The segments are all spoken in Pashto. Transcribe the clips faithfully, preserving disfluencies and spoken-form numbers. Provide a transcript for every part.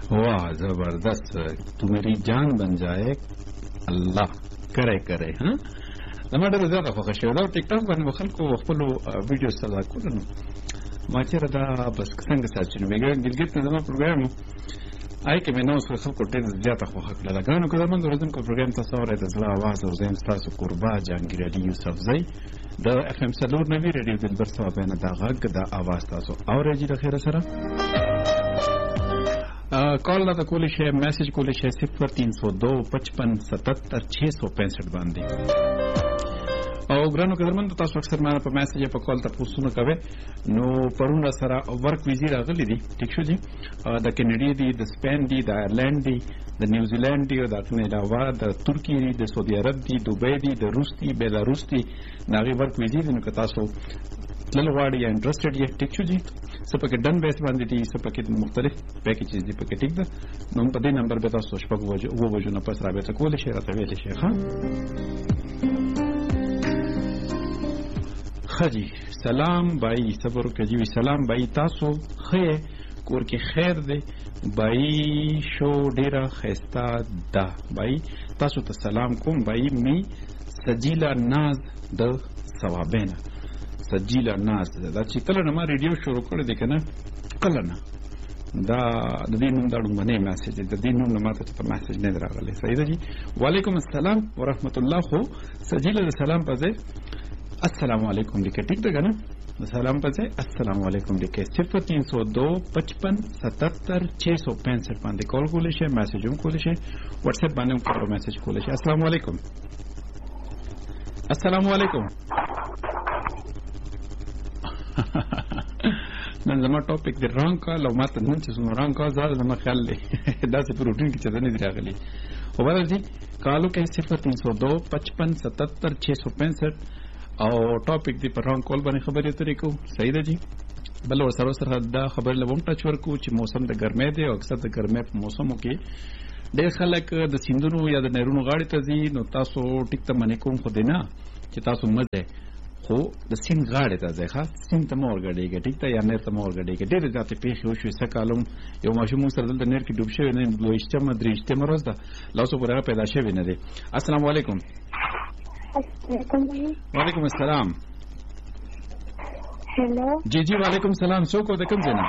वाह जबरदस्त, तू मेरी जान बन जाए الله करे करे. ها زما ډېر زیاته خوښه شوې ده. ټیک ټاک باندې خلکو خپلو ویډیو سره کول نو ما چېرې دا بس څنګه ساتل ویګ ګلګت نه زما پروګرام آی کې مې نو سره خلکو ډېر زیاته خوښه کړله. ګرانو قدرمن ورځم کو پروګرام تاسو اورئ د زړه आवाज او زم تاسو قربا جهانگیر علي یوسف زئی د اف ام سلور نوی ریډیو دلبر صاحب نه دا غږ د आवाज تاسو اورئ د خیر سره. کال راته کولی شئ، میسج کولی شئ صفر تین سو دو پچپن ستتر چھ سو پینسٹھ باندې. او ګرانو قدرمن تاسو اکثر ما په میسج په کال ته پوښتنه کوي. نو پرون سره ورک ویزی راغلی دي، ٹھیک شو جی. د کینیډا دی، د سپین دی، د آیرلند دی، د نیوزیلند دی، د نه علاوه د ترکی دی، د سعودي عرب دی، دوبۍ دی، د روس دی، بیلاروس دی. ناغي ورک ویزی نو که تاسو تلل غواړئ یا انټرسټډ یې، ټیک شو جی. سپکه ډن بیس باندې دي، سپکه مختلف پیکیجز دي پکې، ټیک ده. نو په دې نمبر به تاسو شپږ وجو وو وجو نه پس رابطه کول شي، راته ویل شي. ها خجی سلام بای صبر کجوی سلام بای تاسو خې کور کې خیر دی بای شو ډیره خستا ده بای تاسو ته سلام کوم بای می سجیلا ناز د ثوابینا سجیلا ناز دا چې کله نه ما ریډیو شروع کړی دی کنه کله نه دا د دې نوم دا ډومنه میسج د دې نوم نه ماته ته میسج نه راغلی. صحیح ده جی. وعلیکم السلام ورحمت الله. خو سجیلا د سلام په ځای السلام علیکم لیکه، ٹھیک ده کنه. سلام په ځای السلام علیکم لیکه صفر تین سو دو پچپن ستتر چھ سو پینسٹھ باندې کال کولی شئ، میسج هم کولی شئ، واتس اپ باندې هم کول میسج کولی شئ. السلام علیکم. السلام علیکم. نن زما ټاپک دی رانګ کال او ماته نن چې څومره رانګ کال زړه زما خیال دی داسې په روټین کې چې نه دی راغلی. خو بدل دي کالو کې صفر تین سو دو پچپن ستتر چھ سو پینسٹھ او ټاپک دی پر رانګ کال باندې خبرې اترې کوو. صحیح ده جی. بل ور سره سره دا خبر لوم ټچ ورکو چې موسم د ګرمۍ دی او اکثر د ګرمۍ په موسمو کې ډېر خلک د سیندونو یا د نهرونو غاړې ته ځي. نو تاسو ټیک ته منې کوم خو دی نه چې تاسو مزه خو د سیند غاړې ته ځئ، ښه سیند ته مه ورګډېږئ، ټیک ته یا نهر ته مه ورګډېږئ. ډېرې زیاتې پېښې وشوې. څه کالم یو ماشوم موږ سره دلته نهر کې ډوب شوی، نن دوهویشتمه درېیشتمه ورځ ده، لا اوسه پورې هغه پیدا شوی نه دی. السلام علیکم. وعلیکم السلام. هلو جی جی وعلیکم السلام. څوک او د کوم ځای نه؟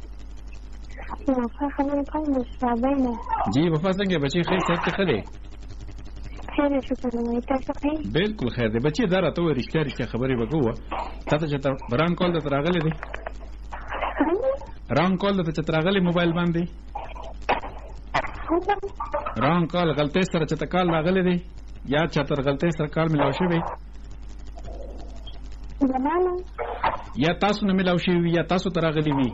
وفا خبرې کوم د شرابۍ نه. جی وفا څنګه بچي خیر صحت ښه دی؟ خیر شکر وایي تاسو ښه یې؟ بالکل خیر دی بچي. دا راته ووایه رښتیا رښتیا خبرې به کوو. تا ته چې رانګ کال درته راغلی دی؟ رانګ کال درته چې راغلی موبایل باندې رانګ کال غلطۍ سره چې ته کال راغلی دی یا چا تر غلطۍ سره کال ملاو شوی یا تاسو نه ملاو شوي وي یا تاسو ته راغلی وي؟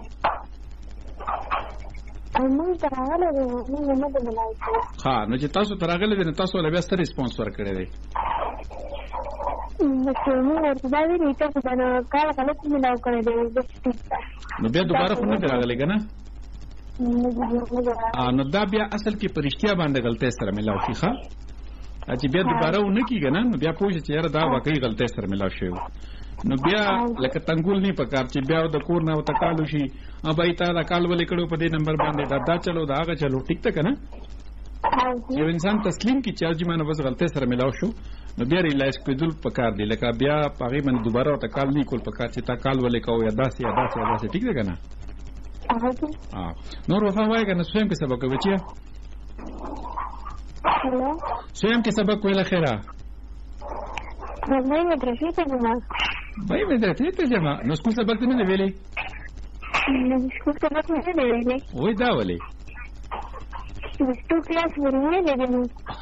ها نو چې تاسو ته راغلی دی نو تاسو له بیا څه ریسپانس ورکړی دی؟ نو بیا دوباره خو نه دی راغلی که نه؟ نو دا بیا اصل کې په رښتیا باندې غلطۍ سره ملاو شي. ښه چې بیا دوباره ونه کېږي نه نو بیا پوه شي چې یاره دا واقعي غلطۍ سره ملاو شوی و. نو بیا لکه تنګول نه پکار چې بیا د کور نه ورته کال وشي بای تا دا کال ولې کړو په دې نمبر باندې دا دا چلو دا هغه چلو. ټیک ده که نه؟ یو انسان تسلیم کړي چې حاجي مانه بس غلطۍ سره ملاو شو نو بیا ریلایز کېدل پکار دی. لکه بیا په هغې باندې دوباره ورته کال نه کول پکار چې تا کال ولې کوو یا داسې یا داسې یا داسې. ټیک ده که نه؟ نور وفا وایه که نه سویم کې سبق کوي بچیه؟ سویم کې سبق ویله خیره؟ بای مدرسې ته ځم. بای مدرسې ته ځم. نو سکول سبق ته نه دی ویلی؟ سکول سبق نه دی ویلی. وایي دا ولې؟ ټو کلاس ور ویلی دی نو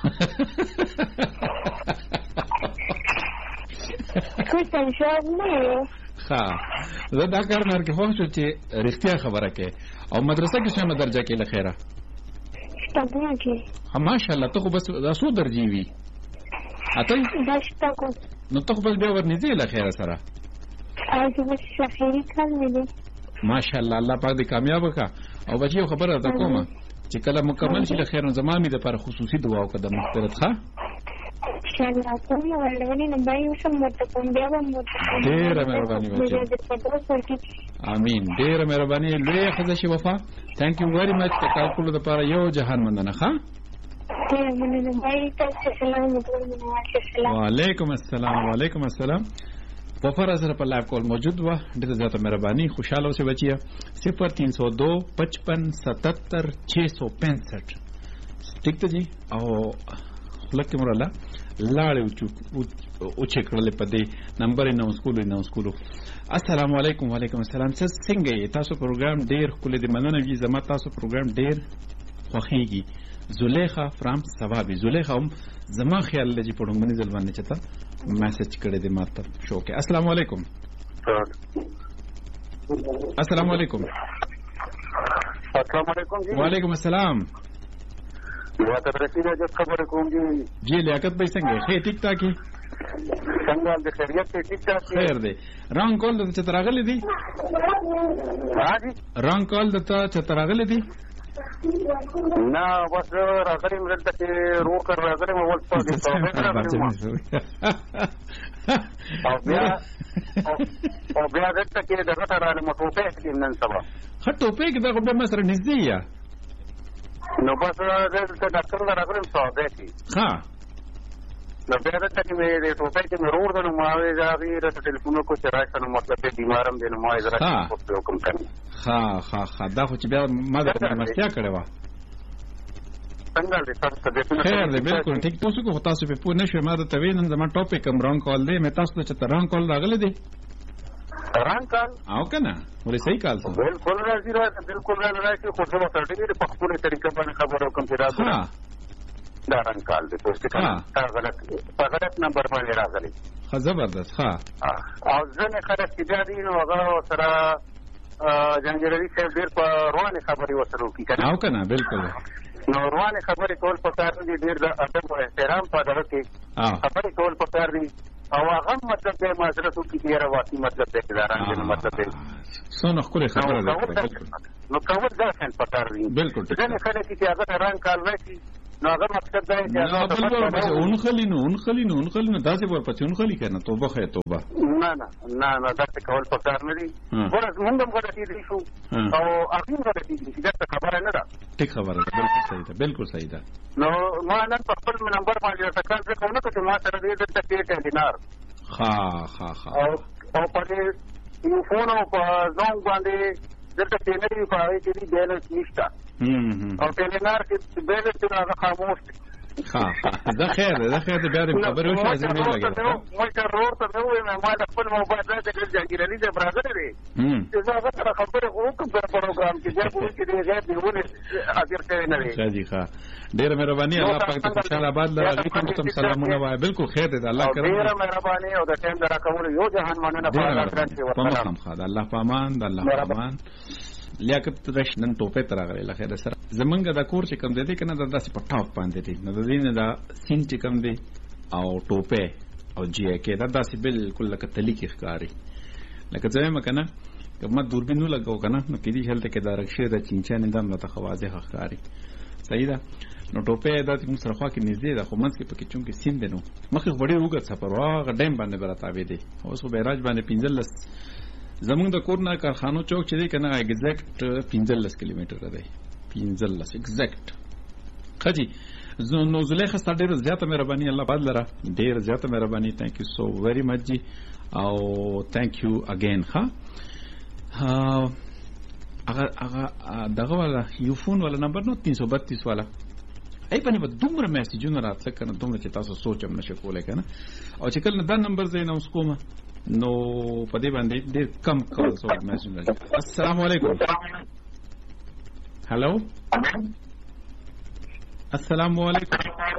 کوم شواب نه یو. ښه زه دا کار نه ورکې خوښ شو چې رښتیا خبره کوې. او مدرسه کې څومره درجه کې له خیره؟ شپږمه کې. ماشاءالله ته خو بس دا څو درجې وي؟ اته؟ دا شپږ. نو ته خو بس بیا ورنږدې له خیره سره. او زه بس اخري کال مې دی. ماشاءالله الله پاک دې کامیابه کړه. او بچي یو خبره درته کومه چې کله مکمل شي له خیر نو زما مې دپاره خصوصي دعا وکړه د مغفرت. ښه انشاءالله کوم ولونی نه بای وسم ورته کوم بیا به مو ډېره مهرباني وکړئ. امين. ډېره مهرباني لوی خزه شي وفا. ثانک یو ویری مچ تکال کول د لپاره یو جهان مننه ښه. ډېر مننه بای تاسو سلام علیکم. وعلیکم السلام. وعلیکم السلام. وفا سره په لایو کول موجود و. ډېره زیاته مهرباني. خوشاله اوسئ بچیا. صفر تین سو دو پچپن ستتر چھ سو پینسٹھ. ٹھیک ته جی او لکه مولا لاړې او چې کړلې په دې نمبر نه اسکول نه اسکول. السلام علیکم. وعلیکم السلام. څنګه یې تاسو پروګرام ډېر خپل د مننه وی زما تاسو پروګرام ډېر خوښیږي. زلیخا فرام ثوابي. زلیخا هم زما خیال لږی په ډومنی ځل باندې چتا میسج کړی دی ماته شو کې. السلام علیکم. السلام علیکم. السلام علیکم. وعلیکم السلام. لیاقت رشید اجازت خبر کوم جی. جی لیاقت بھائی څنګه خیر ټیک ټاک یې؟ څنګه د خیریت ته ټیک ټاک خیر دی. رنگ کول د چتر راغلی دی؟ ها جی رنگ کول د چتر راغلی دی؟ نه بس راغلی مې دلته کې رو کر راغلی مې ول پاتې او بیا او بیا دلته کې دغه ترانه مټوپه کې نن سبا خټوپه کې دغه به مسره نږدې یا نو بس دلته ډاکټر راغلی صاحب کې ها نو بیا دلته کې مې د ټوپه کې مې روړ د نو ما وی راغی د ټلیفون کو چې راځه نو مطلب دې بیمارم دې نو ما یې راځه په حکم کړی. ها ها ها دا خو چې بیا ما د مستیا کړې و. څنګه دې تاسو ته خیر دی بالکل ټیک. تاسو کو تاسو په پوه نشئ ما د توینن زما ټاپک هم رانګ کال دی. مې تاسو ته رانګ کال راغلی دی؟ رانګ کال او کنه ولې صحیح کال څه بالکل راځي راځي بالکل راځي خو څه وخت دې په خپل طریقه باندې خبرو کوم چې راځي دا رنګ کال دی. پوسټ کړه تا غلط په غلط نمبر باندې راغلی. ښه زبردست. ښه او ځنې خلک چې دا دي نو هغه سره جنګیري صاحب ډېر په روانې خبرې ورسره وکړي که نه او که نه بالکل نو روانې خبرې کول پکار دي. ډېر د ادب او احترام په دغه کې خبرې کول پکار دي او هغه مطلب دی معذرت وکړي چې یاره واقعي مطلب دی چې دا رنګ دی نو مطلب دی څونه ښکلې خبره ده نو کول داسې پکار دي. بالکل ځینې خلک چې هغه ته رنګ کال راشي نو هغه مقصد دی چې هغه اونخلي نو اونخلي نو اونخلي نو داسې ورپسې اونخلي که نه توبه خیر توبه. نه نه نه نه داسې کول پکار نه دي. ګوره موږ هم غلطېدلی شو او هغوی هم غلطېدلي چې داسې خبره نه ده. ټیک خبره ده بالکل صحیح ده بالکل صحیح ده. نو ما نن په خپل نمبر باندې ورته کار ځکه ونه کړو چې ما سره دې دلته کې دینار ښه ښه ښه او په دې فون او په زنګ باندې دلته ټینر وي په هغې کې دي بیلنس نشته او ټیلینار کې بیلنس دی نو هغه خاموش دی. ښه ښه دا خیر دی دا خیر دی بیا دې خبرې وشوه زه مې لګېږم. مشر ورور ته مې وویل ما د خپل موبایل راځه ډېر جهانګیر علي صاحب راغلی دی چې زه هغه سره خبرې خو وکړم په پروګرام کې بیا به وایي چې دې غیر دې ولې حاضر شوی نه دی. ښه جي ښه ډېره مهرباني الله پاک دې خوشحال آباد لره هغوی ته هم سلامونه وایه. بالکل خیر دی د الله کرم ډېره مهرباني او د ټایم د راکولو یو جهان مننه په الله په مخم ښه د الله په امان د الله په امان. لیاقت رش نن ټوپه تر راغلی لخوا د سره زمونږ د کور چې کوم دی دی کنه داسې په ټاپ باندې دی نو د دې نه دا سین چې کوم دی او ټوپه او جی کې دا داسې بالکل لکه تلی کې ښکاري لکه ځای مکنه کما دوربین نو لګاو کنه نو کې دي هلته کې دا رکشه د چینچا نه دم ته خوازه ښکاري. صحیح ده. نو ټوپه دا چې موږ سره خوا کې نږدې ده خو منځ کې پکې چون کې سین دی نو مخې وړي وګت سفر واغه ډیم باندې براتاوي دی اوس په بیراج باندې پنځلس زمونږ د کور نه کارخانو چوک چې دی که نه اګزیکټ پنځلس کیلومتره دی پنځلس اګزیکټ. ښه جي نو زلیخا ستا ډېره زیاته مهرباني الله باد لره ډېره زیاته مهرباني. تھینک یو سو ویری مچ جي او تھینک یو اگین. ښه هغه هغه دغه والا یو فون والا نمبر نو تین سو بتیس والا ای باندې به دومره میسیجونه راتله که نه دومره چې تاسو سوچ هم نشئ کولی که نه او چې کله دا نمبر زه یې اناونس کومه نو په دې باندې ډېر کم کالز او میسیجونه راځي. السلام علیکم. هلو السلام علیکم.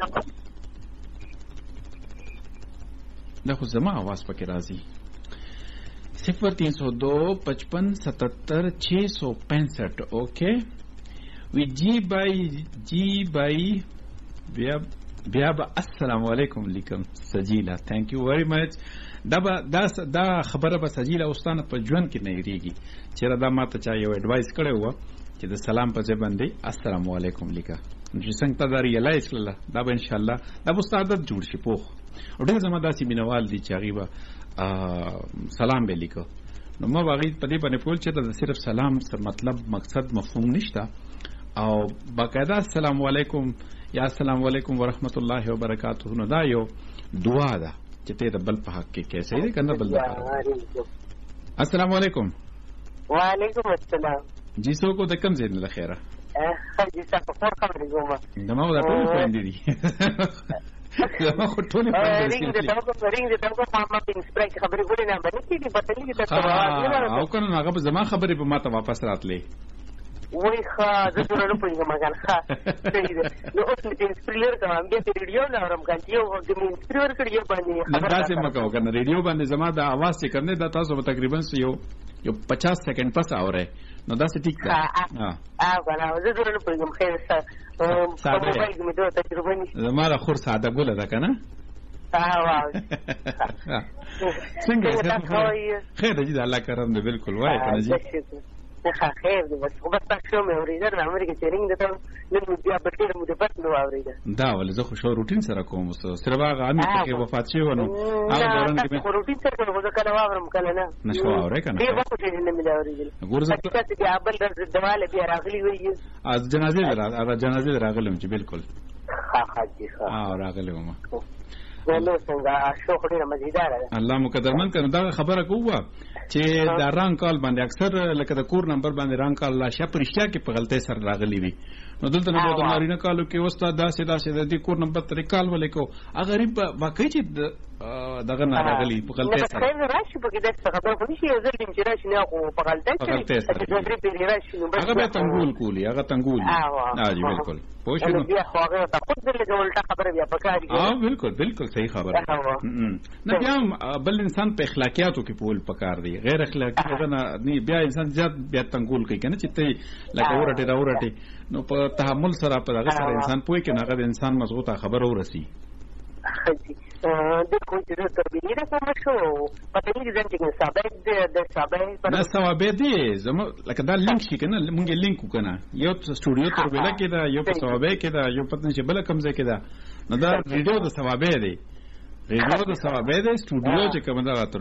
دا خو زما آواز پکې راځي. صفر تین سو دو پچپن ستتر چھ سو پینسٹھ. اوکے وی جی بائی جی بائی بیا بیا با السلام علیکم لیکم سجیلا. تھینک یو ویری مچ. دا دا دا خبره به سجیلا اوستانه په ژوند کې نه هېرېږي. چېرې دا ما ته چا یو اډوایس کړی و چې د سلام په ځای باندې السلام علیکم لیکه چې څنګه ته دا ریلایز کړله دا به انشاءالله دا به ستا عادت جوړ شي پوخ. او ډېر زما داسې مینوال دي چې هغوی به سلام به لیکه نو ما به هغوی په دې باندې پوهېدل چې د صرف سلام مطلب مقصد مفهوم نشته او باقاعده السلام علیکم یا السلام علیکم ورحمت الله وبرکاته نو دا یو دعا ده چې ته د بل په حق کې کې صحیح دی که نه بل دپاره. السلام علیکم. وعلیکم السلام. جی څوک د کوم ځای نه له خیره؟ جی تاسو خور خبرې کوم. زما خو دا ټولې خویندې دي زما خو ټولې خویندې دي. رینګ دې ته وکړو رینګ دې ته وکړو ما ما په انسپرای کې خبرې کولې نه باندې کېږي بدلېږي ته او که نه هغه به زما خبرې په ما ته واپس راتلې وای ښه زه دومره نه پوهېږم مګر ښه صحیح ده. نو اوس مې ته انسپریر کوم بیا ته ریډیو نه اورم که یو وخت مې انسپریر کړي یو باندې داسې مه کوه که نه ریډیو باندې زما د اواز چې کوم دی دا تاسو به تقریبا یو یو پچاس سیکنډ پس اورئ نو داسې ټیک ده. که نه زه دومره نه پوهېږم خیر ښه په موبایل کې مې دومره تجربه نشته. زما د خور ساده ګله ده که نه څنګه خیر ده جي د الله کرم دی بالکل وایه که نه جي ښه خیر دی بس خو بس تا شو مې اورېده د امریکا چې رینګ درته نن مې بیا په ډېره موده بس مې واورېده دا ولې زه خو شو روټین سره کوم اوس صرف هغه امیر پکې وفات شوی و نو هغه دوران کې خو روټین سره کوم زه کله واورم کله نه نه شو اورې که نه ډېر وخت یې نه مې اورېدل ګوره زه چې بیا بل ورځ دواله بیا راغلي وي از جنازې هغه جنازې راغلم چې بالکل ښه ښه جي ښه راغلی وم نو څنګه شو خو ډېره مزیداره ده. الله مقدرمن که دغه خبره کووه چې دا رانګ کال باندې اکثر لکه د کور نمبر باندې رانګ کال لاشه په رښتیا کې په غلطۍ سره راغلی وي نو دلته نو د نارینه کالو کې اوس داسې داسې د دې کور نمبر ترې کال ولیکو هغه غریب واقعي چې دغه نه راغلي په غلطۍ سره خیر راشي پکې داسې خبره خو نشي یو ځل چې راشي نه خو په غلطۍ سره هغه بیا تنګول کولي هغه تنګول جی بالکل پوه شو بیا خو هغه ته خود دلته الټا خبره بیا پکاري ها بالکل بالکل صحیح خبره نه بیا بل انسان په اخلاقیاتو کې پول پکار دی غیر اخلاقی هغه نه بیا انسان زیات بیا تنګول کوي کنه چې ته لکه ورټه دا ورټه نو په تحمل سره په هغه سره انسان پوي کنه هغه د انسان مضغوطه خبره ورسي د کوم چې تر بینه کوم شو پته نه ځم چې ثابت د ثابت نه ثابت دی زمو لکه دا لینک شي کنه مونږ لینک وکنه یو سټوډیو تر ویلا کې دا یو په ثابت کې دا یو پته نشي بل کوم ځای کې دا نو دا ریډیو د ثابت دی ریډیو د ثابت دی سټوډیو چې کوم دا تر